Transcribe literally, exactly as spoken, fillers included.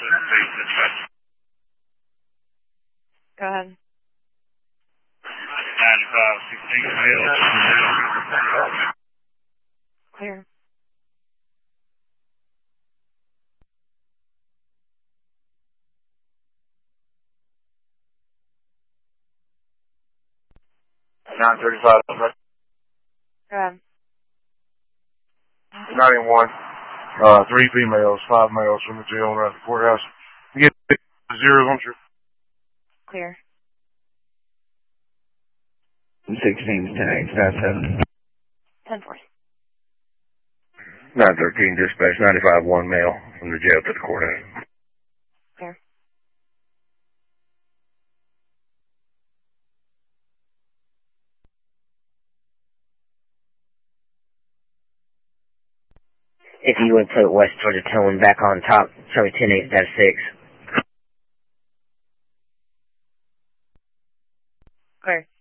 Go ahead. ninety-five sixteen males. Clear. nine thirty-five. Go ahead. ninety-one. Uh, three females, five males from the jail around the courthouse. You get zeros on your... Clear. sixteen, ten, eight, nine, seven. ten four. nine thirteen, dispatch, ninety-five, one male from the jail to the courthouse. Clear. If you would put West Georgia Tone back on top, show me ten eight dash six. Clear.